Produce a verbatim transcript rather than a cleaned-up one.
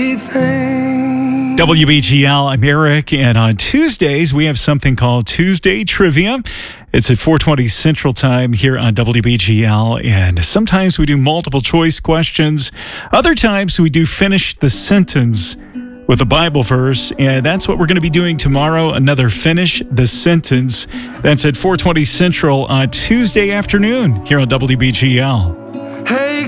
everything. W B G L, I'm Eric, and on Tuesdays, we have something called Tuesday Trivia. It's at four twenty Central Time here on W B G L, and sometimes we do multiple choice questions. Other times we do finish the sentence with a Bible verse, and that's what we're going to be doing tomorrow, another Finish the Sentence. That's at four twenty Central on Tuesday afternoon here on W B G L. Hey